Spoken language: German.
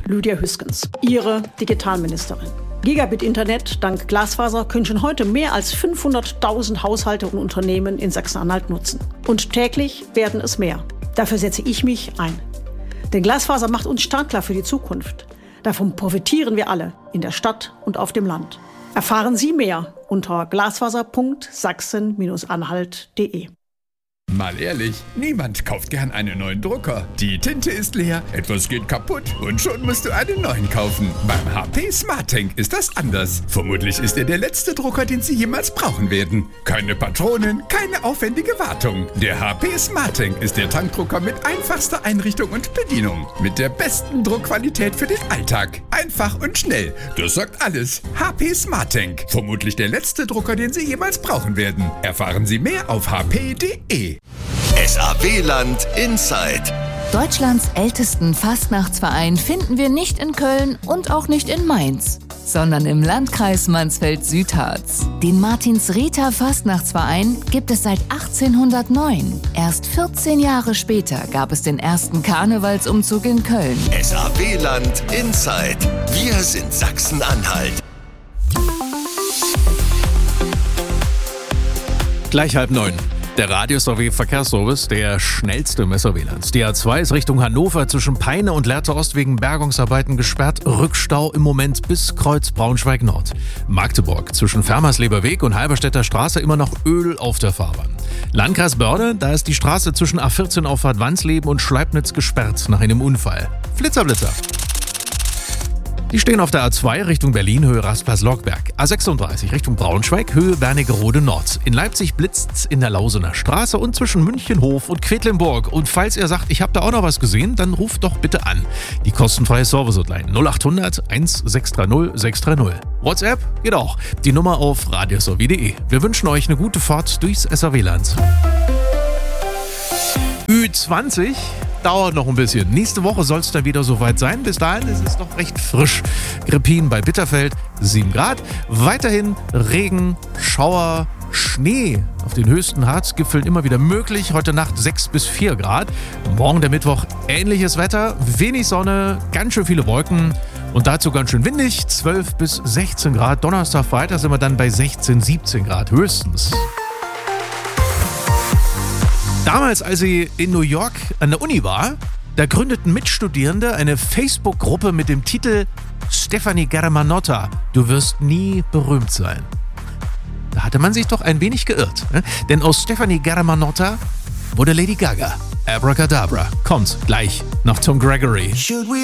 Lydia Hüskens, Ihre Digitalministerin. Gigabit-Internet dank Glasfaser können schon heute mehr als 500.000 Haushalte und Unternehmen in Sachsen-Anhalt nutzen. Und täglich werden es mehr. Dafür setze ich mich ein. Denn Glasfaser macht uns startklar für die Zukunft. Davon profitieren wir alle, in der Stadt und auf dem Land. Erfahren Sie mehr unter glasfaser.sachsen-anhalt.de. Mal ehrlich, niemand kauft gern einen neuen Drucker. Die Tinte ist leer, etwas geht kaputt und schon musst du einen neuen kaufen. Beim HP SmartTank ist das anders. Vermutlich ist er der letzte Drucker, den Sie jemals brauchen werden. Keine Patronen, keine aufwendige Wartung. Der HP SmartTank ist der Tankdrucker mit einfachster Einrichtung und Bedienung. Mit der besten Druckqualität für den Alltag. Einfach und schnell. Das sagt alles. HP SmartTank. Vermutlich der letzte Drucker, den Sie jemals brauchen werden. Erfahren Sie mehr auf hp.de. SAW-Land Inside. Deutschlands ältesten Fastnachtsverein finden wir nicht in Köln und auch nicht in Mainz, sondern im Landkreis Mansfeld-Südharz. Den Martins-Rita Fastnachtsverein gibt es seit 1809. Erst 14 Jahre später gab es den ersten Karnevalsumzug in Köln. SAW-Land Inside. Wir sind Sachsen-Anhalt. Gleich 8:30. Der Radius-SW-Verkehrsservice, der schnellste im SAW-Land. Die A2 ist Richtung Hannover zwischen Peine und Lehrte Ost wegen Bergungsarbeiten gesperrt. Rückstau im Moment bis Kreuz Braunschweig-Nord. Magdeburg zwischen Fermersleberweg und Halberstädter Straße immer noch Öl auf der Fahrbahn. Landkreis Börde, da ist die Straße zwischen A14 Auffahrt Wansleben und Schleibnitz gesperrt nach einem Unfall. Flitzer. Die stehen auf der A2 Richtung Berlin, Höhe Rastplatz-Lockberg. A36 Richtung Braunschweig, Höhe Wernigerode Nord. In Leipzig blitzt's in der Lausener Straße und zwischen Münchenhof und Quedlinburg. Und falls ihr sagt, ich habe da auch noch was gesehen, dann ruft doch bitte an. Die kostenfreie Service-Hotline 0800 1630 630. WhatsApp geht auch. Die Nummer auf radiosw.de. Wir wünschen euch eine gute Fahrt durchs SAW-Land. Ü20 dauert noch ein bisschen. Nächste Woche soll es dann wieder soweit sein. Bis dahin ist es noch recht frisch. Grippin bei Bitterfeld 7 Grad. Weiterhin Regen, Schauer, Schnee auf den höchsten Harzgipfeln immer wieder möglich. Heute Nacht 6 bis 4 Grad. Morgen der Mittwoch ähnliches Wetter. Wenig Sonne, ganz schön viele Wolken. Und dazu ganz schön windig. 12 bis 16 Grad. Donnerstag, Freitag sind wir dann bei 16, 17 Grad höchstens. Damals, als sie in New York an der Uni war, da gründeten Mitstudierende eine Facebook-Gruppe mit dem Titel Stefanie Germanotta, du wirst nie berühmt sein. Da hatte man sich doch ein wenig geirrt, ne? Denn aus Stefanie Germanotta wurde Lady Gaga. Abracadabra kommt gleich nach Tom Gregory.